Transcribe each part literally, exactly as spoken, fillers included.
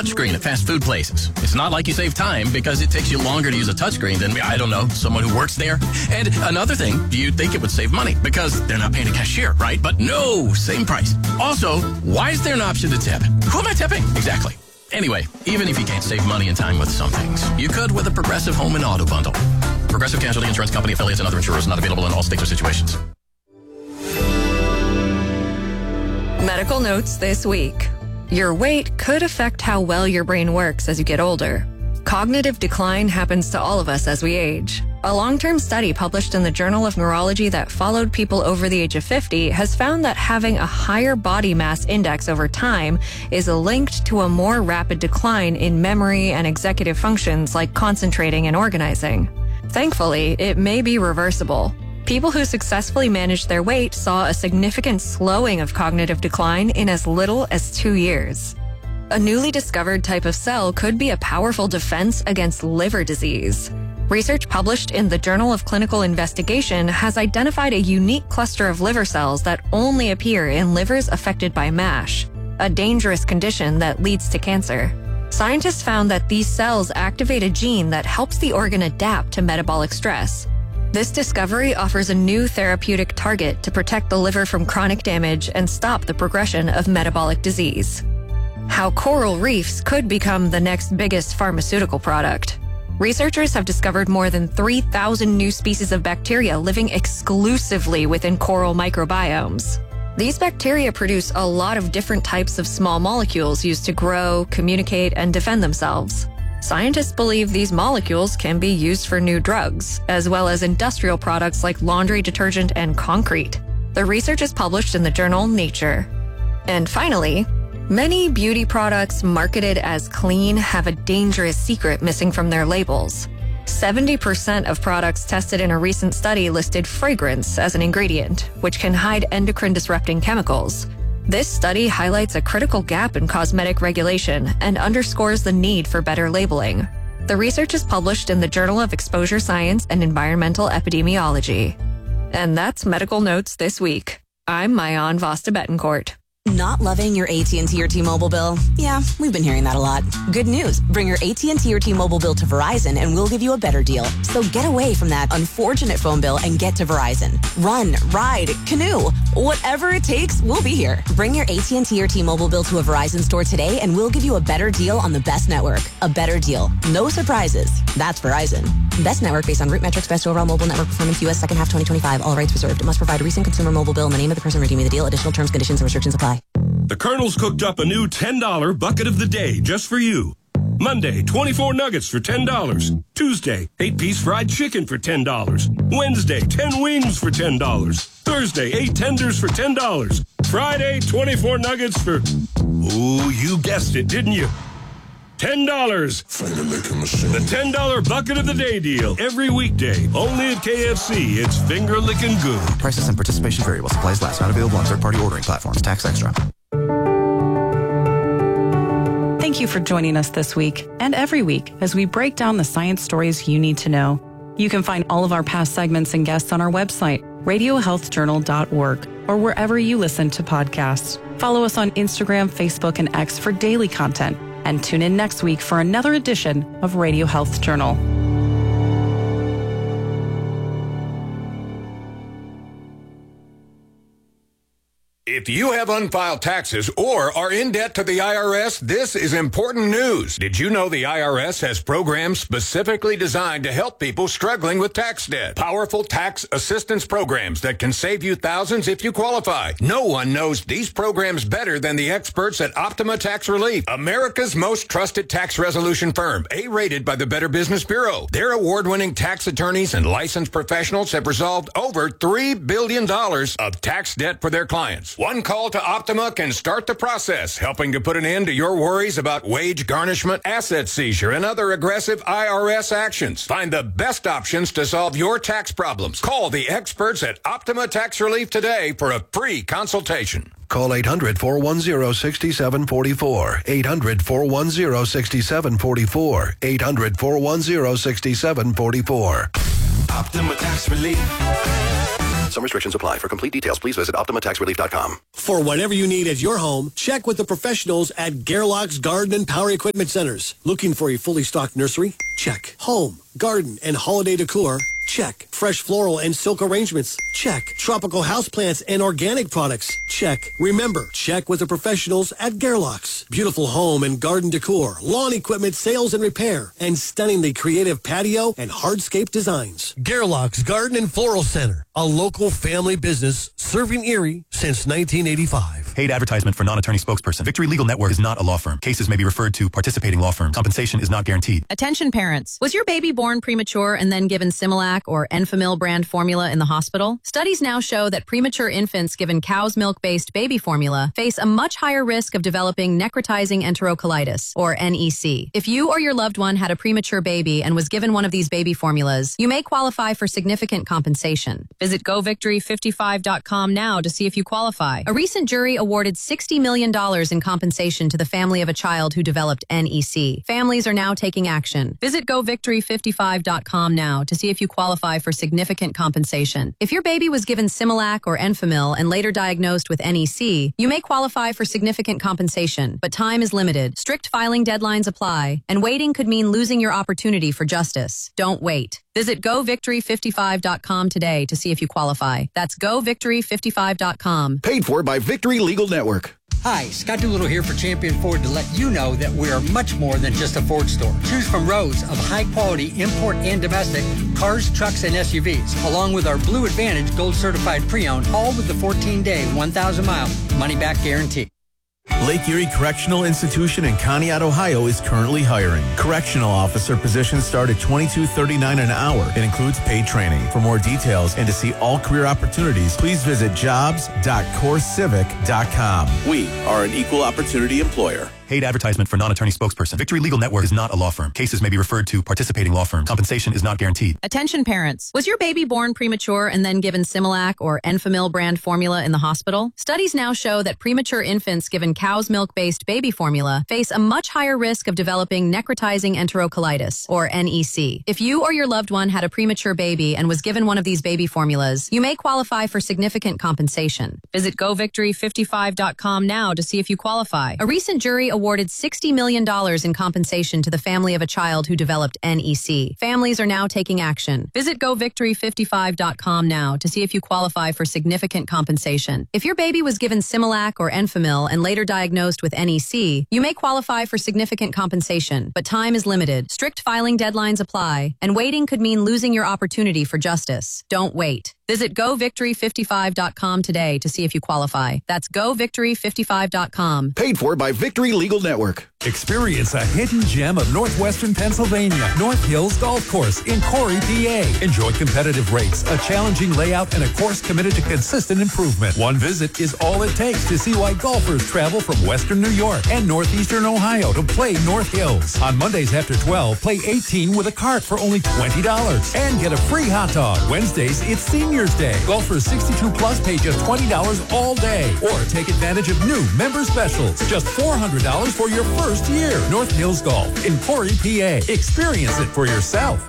touchscreen at fast food places. It's not like you save time because it takes you longer to use a touchscreen than, I don't know, someone who works there. And another thing, you'd think it would save money because they're not paying a cashier, right? But no, same price. Also, why is there an option to tip? Who am I tipping? Exactly. Anyway, even if you can't save money and time with some things, you could with a Progressive Home and Auto Bundle. Progressive Casualty Insurance Company, affiliates, and other insurers not available in all states or situations. Medical notes this week. Your weight could affect how well your brain works as you get older. Cognitive decline happens to all of us as we age. A long-term study published in the Journal of Neurology that followed people over the age of fifty has found that having a higher body mass index over time is linked to a more rapid decline in memory and executive functions like concentrating and organizing. Thankfully, it may be reversible. People who successfully managed their weight saw a significant slowing of cognitive decline in as little as two years. A newly discovered type of cell could be a powerful defense against liver disease. Research published in the Journal of Clinical Investigation has identified a unique cluster of liver cells that only appear in livers affected by MASH, a dangerous condition that leads to cancer. Scientists found that these cells activate a gene that helps the organ adapt to metabolic stress. This discovery offers a new therapeutic target to protect the liver from chronic damage and stop the progression of metabolic disease. How coral reefs could become the next biggest pharmaceutical product. Researchers have discovered more than three thousand new species of bacteria living exclusively within coral microbiomes. These bacteria produce a lot of different types of small molecules used to grow, communicate, and defend themselves. Scientists believe these molecules can be used for new drugs, as well as industrial products like laundry detergent and concrete. The research is published in the journal Nature. And finally, many beauty products marketed as clean have a dangerous secret missing from their labels. seventy percent of products tested in a recent study listed fragrance as an ingredient, which can hide endocrine-disrupting chemicals. This study highlights a critical gap in cosmetic regulation and underscores the need for better labeling. The research is published in the Journal of Exposure Science and Environmental Epidemiology. And that's Medical Notes this week. I'm Mayan Vasta Betancourt. Not loving your A T and T or T-Mobile bill? Yeah, we've been hearing that a lot. Good news. Bring your A T and T or T-Mobile bill to Verizon and we'll give you a better deal. So get away from that unfortunate phone bill and get to Verizon. Run, ride, canoe, whatever it takes, we'll be here. Bring your A T and T or T-Mobile bill to a Verizon store today and we'll give you a better deal on the best network. A better deal. No surprises. That's Verizon. Best network based on root metrics, best overall mobile network performance, U S second half twenty twenty-five. All rights reserved. Must provide a recent consumer mobile bill and the name of the person redeeming the deal. Additional terms, conditions, and restrictions apply. The Colonel's cooked up a new ten dollar bucket of the day just for you. Monday, twenty-four nuggets for ten dollars. Tuesday, eight-piece fried chicken for ten dollars. Wednesday, ten wings for ten dollars. Thursday, eight tenders for ten dollars. Friday, twenty-four nuggets for... Ooh, you guessed it, didn't you? ten dollars. Finger licking machine. The ten dollar bucket of the day deal. Every weekday. Only at K F C. It's finger licking good. Prices and participation vary while supplies last. Not available on third-party ordering platforms. Tax extra. Thank you for joining us this week and every week as we break down the science stories you need to know. You can find all of our past segments and guests on our website, radio health journal dot org, or wherever you listen to podcasts. Follow us on Instagram, Facebook, and X for daily content. And tune in next week for another edition of Radio Health Journal. If you have unfiled taxes or are in debt to the I R S, this is important news. Did you know the I R S has programs specifically designed to help people struggling with tax debt? Powerful tax assistance programs that can save you thousands if you qualify. No one knows these programs better than the experts at Optima Tax Relief, America's most trusted tax resolution firm, A-rated by the Better Business Bureau. Their award-winning tax attorneys and licensed professionals have resolved over three billion dollars of tax debt for their clients. One call to Optima can start the process, helping to put an end to your worries about wage garnishment, asset seizure, and other aggressive I R S actions. Find the best options to solve your tax problems. Call the experts at Optima Tax Relief today for a free consultation. Call eight hundred, four one zero, six seven four four. eight hundred, four one zero, six seven four four. eight hundred, four one zero, six seven four four. Optima Tax Relief. Some restrictions apply. For complete details, please visit Optima Tax Relief dot com. For whatever you need at your home, check with the professionals at Gerlach's Garden and Power Equipment Centers. Looking for a fully stocked nursery? Check. Home, garden, and holiday decor? Check. Fresh floral and silk arrangements? Check. Tropical houseplants and organic products? Check. Remember, check with the professionals at Gerlach's. Beautiful home and garden decor, lawn equipment sales and repair, and stunningly creative patio and hardscape designs. Gerlach's Garden and Floral Center, a local family business serving Erie since nineteen eighty-five. Paid advertisement for non-attorney spokesperson. Victory Legal Network is not a law firm. Cases may be referred to participating law firms. Compensation is not guaranteed. Attention parents. Was your baby born premature and then given Similac or Enfamil brand formula in the hospital? Studies now show that premature infants given cow's milk-based baby formula face a much higher risk of developing necrotizing enterocolitis, or N E C. If you or your loved one had a premature baby and was given one of these baby formulas, you may qualify for significant compensation. Visit go victory fifty-five dot com now to see if you qualify. A recent jury awarded sixty million dollars in compensation to the family of a child who developed N E C. Families are now taking action. Visit go victory fifty-five dot com now to see if you qualify for significant compensation. If your baby was given Similac or Enfamil and later diagnosed with N E C, you may qualify for significant compensation, but time is limited. Strict filing deadlines apply, and waiting could mean losing your opportunity for justice. Don't wait. Visit go victory fifty-five dot com today to see if you qualify. That's go victory fifty-five dot com. Paid for by Victory Legal Network. Hi, Scott Doolittle here for Champion Ford to let you know that we are much more than just a Ford store. Choose from rows of high-quality import and domestic cars, trucks, and S U Vs, along with our Blue Advantage Gold Certified Pre-Owned, all with the fourteen-day, one thousand mile money-back guarantee. Lake Erie Correctional Institution in Conneaut, Ohio is currently hiring. Correctional officer positions start at twenty-two thirty-nine an hour. It includes paid training. For more details and to see all career opportunities, please visit jobs dot core civic dot com. We are an equal opportunity employer. Paid advertisement for non-attorney spokesperson. Victory Legal Network is not a law firm. Cases may be referred to participating law firms. Compensation is not guaranteed. Attention parents. Was your baby born premature and then given Similac or Enfamil brand formula in the hospital? Studies now show that premature infants given cow's milk-based baby formula face a much higher risk of developing necrotizing enterocolitis, or N E C. If you or your loved one had a premature baby and was given one of these baby formulas, you may qualify for significant compensation. Visit go victory fifty-five dot com now to see if you qualify. A recent jury awarded sixty million dollars in compensation to the family of a child who developed N E C. Families are now taking action. Visit go victory fifty-five dot com now to see if you qualify for significant compensation. If your baby was given Similac or Enfamil and later diagnosed with N E C, you may qualify for significant compensation, but time is limited. Strict filing deadlines apply, and waiting could mean losing your opportunity for justice. Don't wait. Visit go victory fifty-five dot com today to see if you qualify. That's go victory fifty-five dot com. Paid for by Victory Legal Network. Experience a hidden gem of northwestern Pennsylvania, North Hills Golf Course in Corry, P A. Enjoy competitive rates, a challenging layout, and a course committed to consistent improvement. One visit is all it takes to see why golfers travel from western New York and northeastern Ohio to play North Hills. On Mondays after twelve, play eighteen with a cart for only twenty dollars and get a free hot dog. Wednesdays, it's Seniors Day. Golfers sixty-two plus pay just twenty dollars all day. Or take advantage of new member specials. Just four hundred dollars for your first year. North Hills Golf in Corry, P A. Experience it for yourself.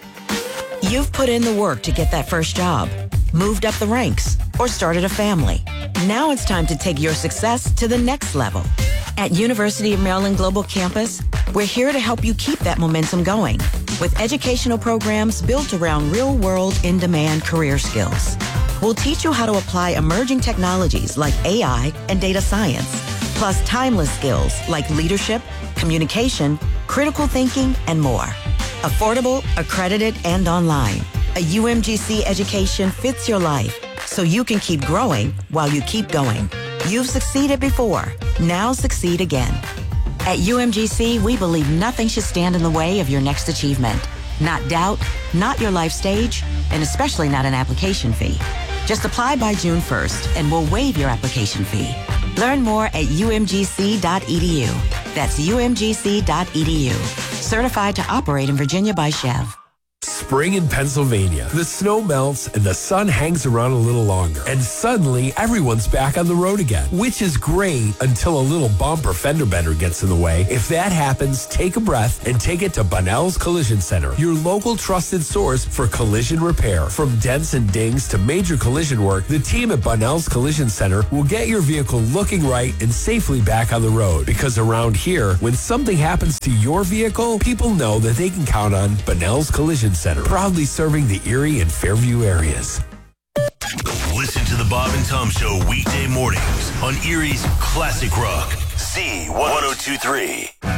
You've put in the work to get that first job, moved up the ranks, or started a family. Now it's time to take your success to the next level. At University of Maryland Global Campus, we're here to help you keep that momentum going with educational programs built around real-world, in-demand career skills. We'll teach you how to apply emerging technologies like A I and data science, plus timeless skills like leadership, communication, critical thinking, and more. Affordable, accredited, and online. A U M G C education fits your life so you can keep growing while you keep going. You've succeeded before. Now succeed again. At U M G C, we believe nothing should stand in the way of your next achievement. Not doubt, not your life stage, and especially not an application fee. Just apply by June first and we'll waive your application fee. Learn more at U M G C dot E D U. That's U M G C dot E D U. Certified to operate in Virginia by Chev. spring in Pennsylvania. The snow melts and the sun hangs around a little longer. And suddenly, everyone's back on the road again, which is great until a little bump or fender bender gets in the way. If that happens, take a breath and take it to Bunnell's Collision Center, your local trusted source for collision repair. From dents and dings to major collision work, the team at Bunnell's Collision Center will get your vehicle looking right and safely back on the road. Because around here, when something happens to your vehicle, people know that they can count on Bunnell's Collision Center, proudly serving the Erie and Fairview areas. Listen to the Bob and Tom Show weekday mornings on Erie's Classic Rock, Z one oh two three.